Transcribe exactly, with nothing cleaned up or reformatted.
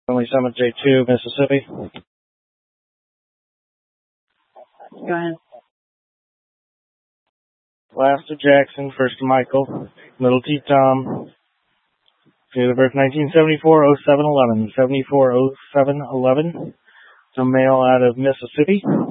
Family Cemetery two, Mississippi. Go ahead. Last to Jackson, first to Michael, middle T Tom. Date of birth nineteen seventy-four oh seven eleven. seventy-four oh seven eleven. It's a male out of Mississippi.